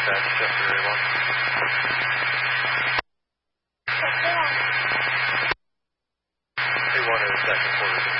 dispatch, Chester Area 1. A1 is second quarter.